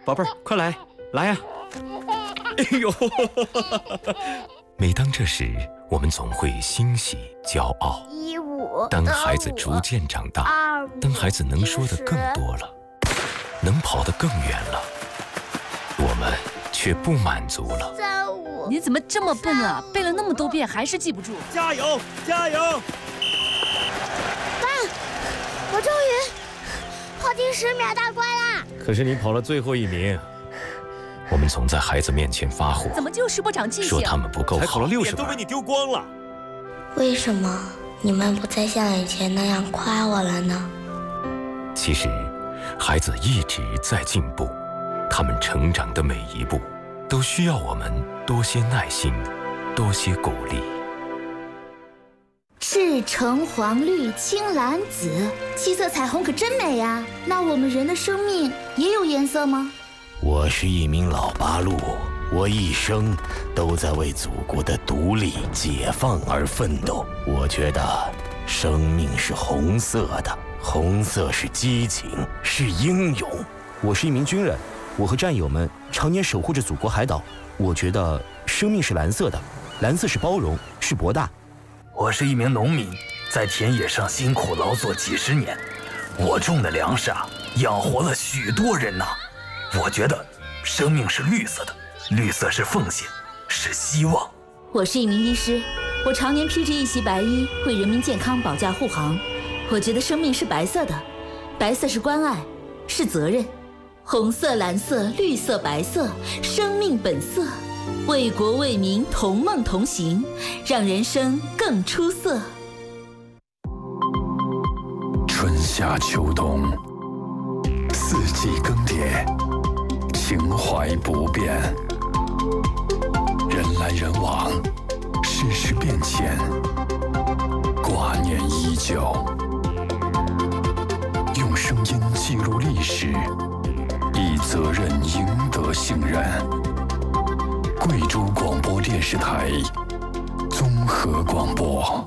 宝贝儿，快来，来呀！哎呦！ 每当这时，我们总会欣喜、骄傲。当孩子逐渐长大，当孩子能说的更多了，能跑得更远了，我们却不满足了。 你怎么这么笨啊？背了那么多遍还是记不住？ 加油，加油！ 爸，我终于跑进10秒大关啦！ 可是你跑了最后1名。 我们总在孩子面前发火， 怎么就是不长记性？ 说他们不够好， 才考了60分，都被你丢光了。 为什么你们不再像以前那样夸我了呢？ 其实，孩子一直在进步，他们成长的每一步，都需要我们多些耐心，多些鼓励。 是橙黄绿青蓝紫，7色彩虹可真美呀！那我们人的生命也有颜色吗？ 我是一名老八路，我一生都在为祖国的独立解放而奋斗。我觉得生命是红色的，红色是激情，是英勇。 我是一名军人，我和战友们常年守护着祖国海岛。我觉得生命是蓝色的，蓝色是包容，是博大。 我是一名农民，在田野上辛苦劳作几10年，我种的粮食养活了许多人呐。我觉得生命是绿色的，绿色是奉献，是希望。 我是一名医师，我常年披着一袭白衣，为人民健康保驾护航。我觉得生命是白色的，白色是关爱，是责任。红色、蓝色、绿色、白色，生命本色，为国为民同梦同行，让人生更出色。 春夏秋冬，4季更迭，情怀不变，人来人往，世事变迁，挂念依旧。用声音记录历史，以责任赢得信任。贵州广播电视台综合广播。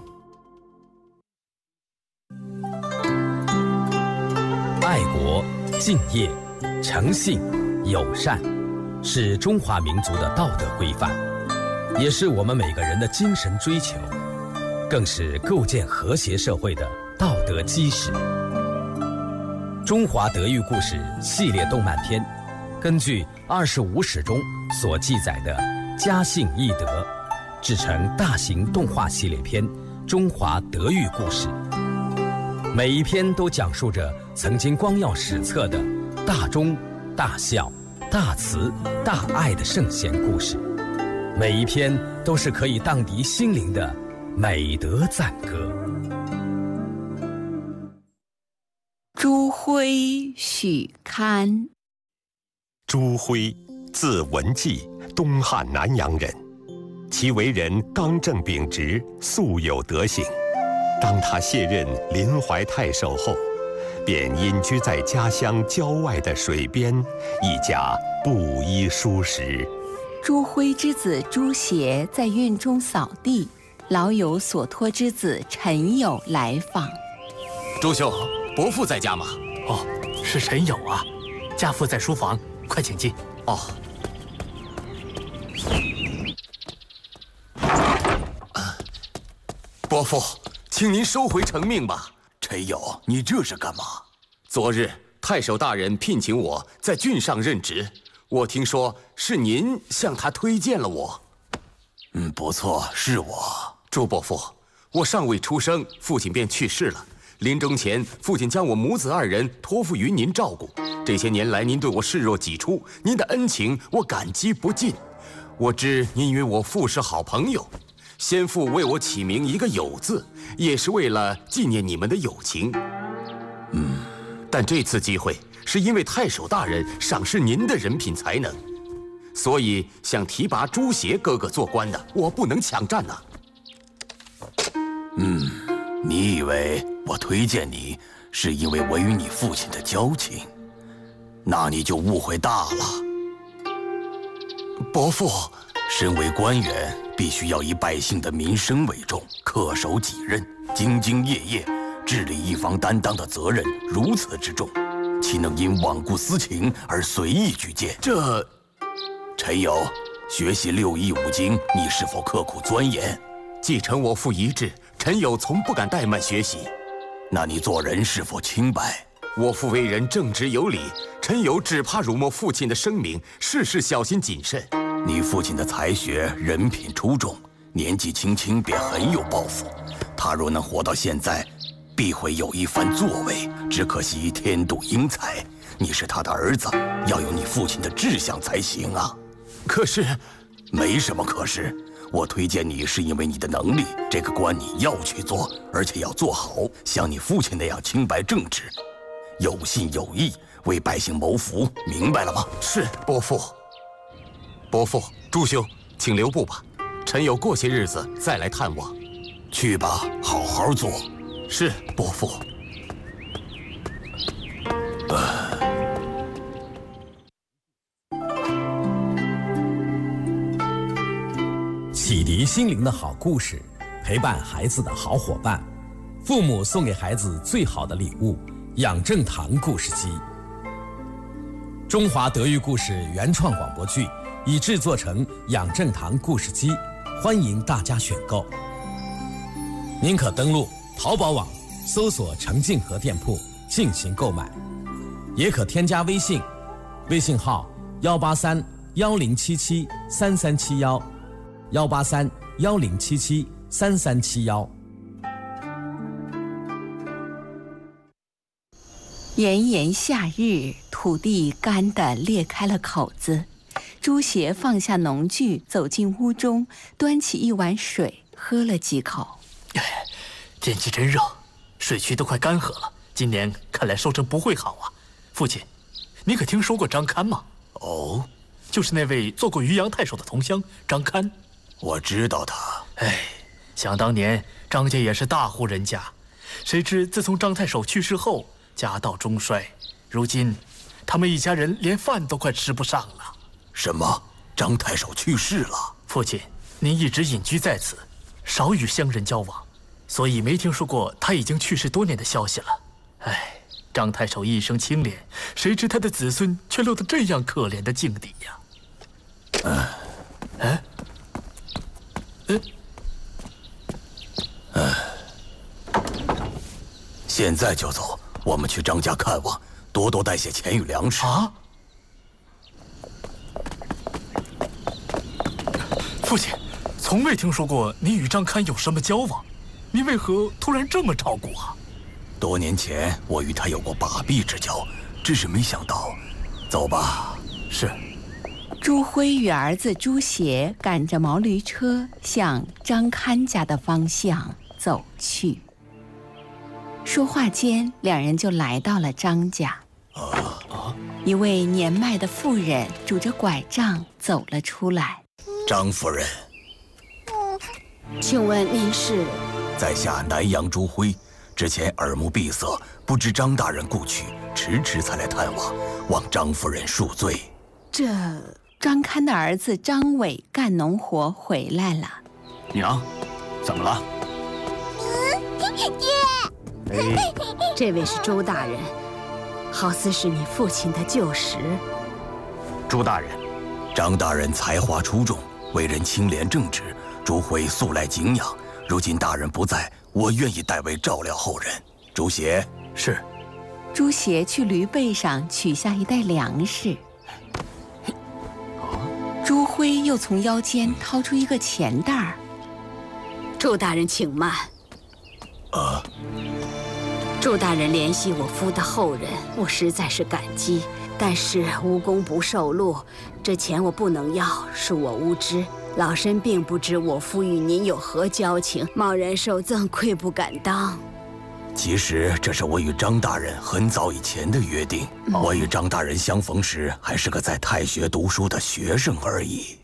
爱国、敬业、诚信、友善，是中华民族的道德规范，也是我们每个人的精神追求，更是构建和谐社会的道德基石。中华德育故事系列动漫片，根据25史中所记载的家信义德，制成大型动画系列片《中华德育故事》。每一篇都讲述着曾经光耀史册的大忠、大孝、大慈、大爱的圣贤故事，每一篇都是可以荡涤心灵的美德赞歌。 朱辉、许堪。 朱辉，字文纪，东汉南阳人。其为人刚正秉直，素有德行。当他卸任临淮太守后，便隐居在家乡郊外的水边，一家布衣书食。 朱辉之子朱协在院中扫地，老有所托之子陈友来访。 朱兄，伯父在家吗？ 哦，是陈友啊，家父在书房，快请进。 哦。伯父，请您收回成命吧。 陈友，你这是干嘛？ 昨日太守大人聘请我在郡上任职，我听说是您向他推荐了我。 不错，是我。 朱伯父，我尚未出生，父亲便去世了。临终前，父亲将我母子2人托付于您照顾。这些年来，您对我视若己出，您的恩情我感激不尽。我知您与我父是好朋友，先父为我起名一个友字，也是为了纪念你们的友情。但这次机会是因为太守大人赏识您的人品才能，所以想提拔朱协哥哥做官的，我不能抢占呐。 你以为我推荐你是因为我与你父亲的交情？那你就误会大了。 伯父， 身为官员，必须要以百姓的民生为重，恪守己任，兢兢业业，治理一方担当的责任如此之重。 岂能因罔顾私情而随意举荐？陈友，学习六艺五经，你是否刻苦钻研？ 继承我父遗志，陈友从不敢怠慢学习。 那你做人是否清白？ 我父为人正直有理，陈友只怕辱没父亲的声名，事事小心谨慎。 你父亲的才学、人品出众，年纪轻轻便很有抱负。他若能活到现在，必会有一番作为。只可惜天妒英才，你是他的儿子，要有你父亲的志向才行啊。 可是， 没什么可是。我推荐你是因为你的能力，这个官你要去做，而且要做好，像你父亲那样清白正直，有信有义，为百姓谋福，明白了吗？ 是，伯父。伯父，朱兄，请留步吧。臣有过些日子再来探望。 去吧，好好做。 是，伯父。 启迪心灵的好故事，陪伴孩子的好伙伴，父母送给孩子最好的礼物——养正堂故事机。中华德育故事原创广播剧已制作成养正堂故事机，欢迎大家选购。您可登录淘宝网搜索程静和店铺进行购买，也可添加微信，微信号18310773371，18310773371。 炎炎夏日，土地干得裂开了口子。朱邪放下农具，走进屋中，端起一碗水，喝了几口。 天气真热，水渠都快干涸了。今年看来收成不会好啊。父亲，你可听说过张堪吗？ 哦， 就是那位做过渔阳太守的同乡张堪。 我知道他。 想当年张家也是大户人家，谁知自从张太守去世后，家道中衰，如今他们一家人连饭都快吃不上了。 什么？张太守去世了？ 父亲，您一直隐居在此，少与乡人交往，所以没听说过他已经去世多年的消息了。张太守一生清廉，谁知他的子孙却落得这样可怜的境地呀！ 现在就走，我们去张家看望，多多带些钱与粮食。 父亲，从未听说过你与张堪有什么交往，你为何突然这么照顾啊？ 多年前我与他有过把臂之交，只是没想到。走吧。 是。 朱辉与儿子朱邪赶着毛驴车向张堪家的方向走去。说话间，两人就来到了张家。一位年迈的妇人拄着拐杖走了出来。 张夫人， 请问您是？ 在下南阳朱辉，之前耳目闭塞，不知张大人故去，迟迟才来探望，望张夫人恕罪。 张堪的儿子张伟干农活回来了。 娘，怎么了？ 这位是周大人，好似是你父亲的旧识。 朱大人， 张大人才华出众，为人清廉正直，朱辉素来敬仰。如今大人不在，我愿意代为照料后人。朱邪。 是。 朱邪去驴背上取下一袋粮食。朱辉又从腰间掏出一个钱袋儿。 周大人请慢。周大人怜惜我夫的后人，我实在是感激，但是无功不受禄，这钱我不能要，是我无知。老身并不知我夫与您有何交情，贸然受赠，愧不敢当。 其实这是我与张大人很早以前的约定。我与张大人相逢时，还是个在太学读书的学生而已。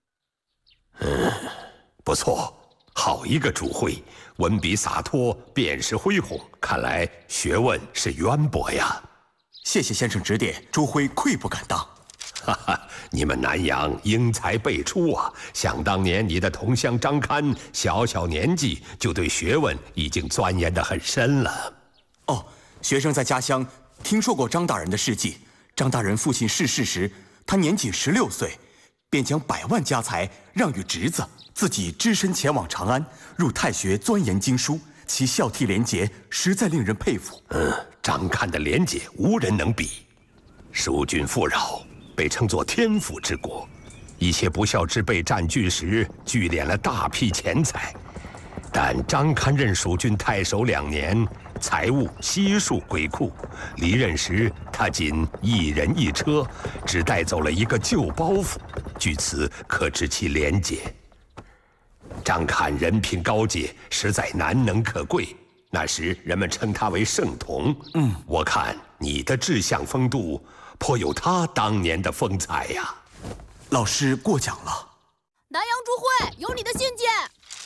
不错，好一个朱辉，文笔洒脱，辨识恢宏，看来学问是渊博呀。 谢谢先生指点，朱辉愧不敢当。 哈哈，你们南阳英才辈出啊！想当年你的同乡张堪，小小年纪就对学问已经钻研得很深了。 学生在家乡听说过张大人的事迹。张大人父亲逝世时，他年仅16岁，便将100万家财让与侄子，自己只身前往长安，入太学钻研经书，其孝悌廉洁，实在令人佩服。 张堪的廉洁无人能比。蜀郡富饶，被称作天府之国，一些不孝之辈占据时，聚敛了大批钱财。但张堪任蜀郡太守2年，财物悉数归库。离任时，他仅1人1车，只带走了一个旧包袱，据此可知其廉洁。张堪人品高洁，实在难能可贵。那时人们称他为圣童。我看你的志向风度，颇有他当年的风采呀。 老师过奖了。 南阳朱辉，有你的信件。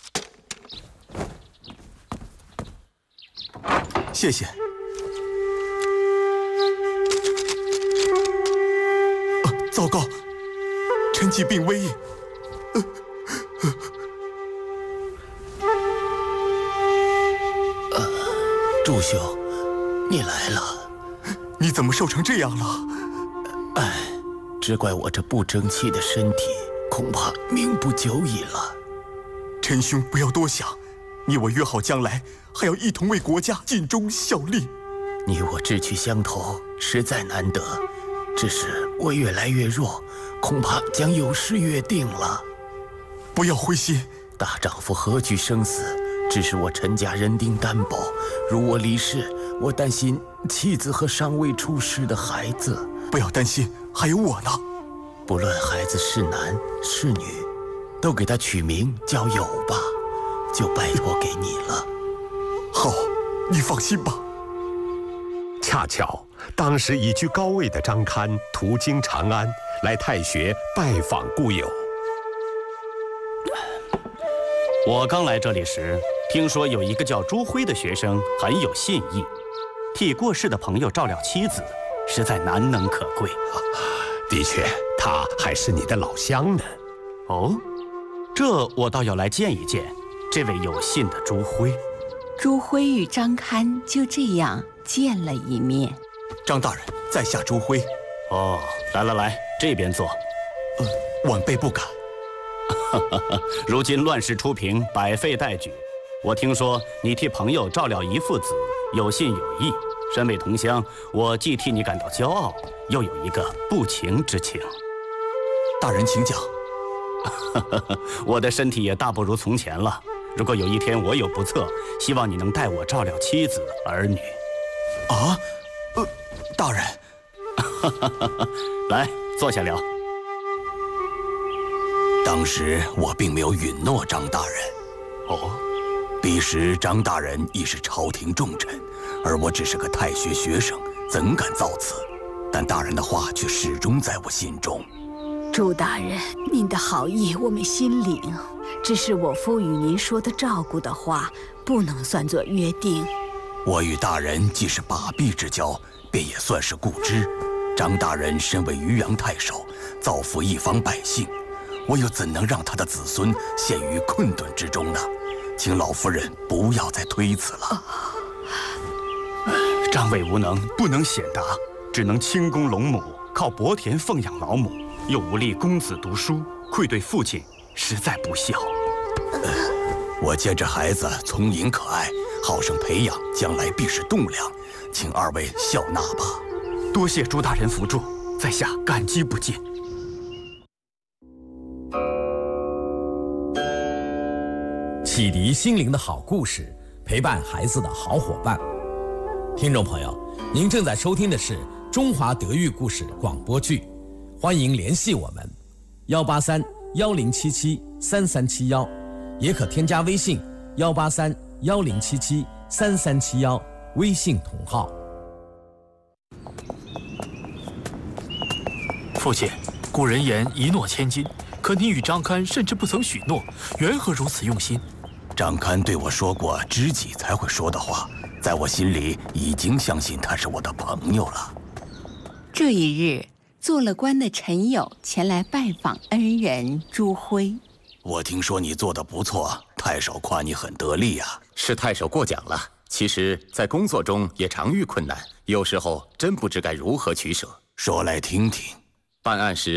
谢谢。糟糕，臣疾病危。 祝兄，你来了。 你怎么瘦成这样了？ 哎，只怪我这不争气的身体，恐怕命不久矣了。 臣兄不要多想，你我约好将来还要一同为国家尽忠效力。 你我志趣相投，实在难得。只是我越来越弱，恐怕将有失约定了。 不要灰心， 大丈夫何惧生死？只是我陈家人丁单薄，如我离世，我担心妻子和尚未出世的孩子。 不要担心，还有我呢。 不论孩子是男是女，都给他取名叫友吧，就拜托给你了。 好，你放心吧。 恰巧当时已居高位的张堪途经长安，来太学拜访故友。 我刚来这里时，听说有一个叫朱辉的学生很有信义，替过世的朋友照料妻子，实在难能可贵。 的确，他还是你的老乡呢。 哦，这我倒要来见一见这位有信的朱辉。 朱辉与张堪就这样见了一面。 张大人，在下朱辉。 哦，来，这边坐。 晚辈不敢。 如今乱世初平，百废待举。我听说你替朋友照料遗父子，有信有义。身为同乡，我既替你感到骄傲，又有一个不情之请。 大人请讲。 我的身体也大不如从前了。如果有一天我有不测，希望你能代我照料妻子儿女。 啊，大人。 来，坐下聊。 当时我并没有允诺张大人。 哦， 彼时张大人已是朝廷重臣，而我只是个太学学生，怎敢造次？但大人的话却始终在我心中。 朱大人，您的好意我们心领，只是我夫与您说的照顾的话，不能算作约定。 我与大人既是把臂之交，便也算是故知。张大人身为渔阳太守，造福一方百姓，我又怎能让他的子孙陷于困顿之中呢？请老夫人不要再推辞了。 张伟无能，不能显达，只能轻功龙母，靠薄田奉养老母，又无力供子读书，愧对父亲，实在不孝。 我见这孩子聪颖可爱，好生培养，将来必是栋梁，请二位笑纳吧。 多谢朱大人扶助，在下感激不尽。 启迪心灵的好故事，陪伴孩子的好伙伴。听众朋友，您正在收听的是中华德育故事广播剧，欢迎联系我们183-1077-3371，也可添加微信183-1077-3371，微信同号。 父亲，古人言一诺千金，可你与张堪甚至不曾许诺，缘何如此用心？ 张堪对我说过知己才会说的话，在我心里已经相信他是我的朋友了。 这一日，做了官的陈友前来拜访恩人朱辉。 我听说你做得不错，太守夸你很得力啊。 是太守过奖了。其实，在工作中也常遇困难， 有时候真不知该如何取舍。 说来听听。 办案时，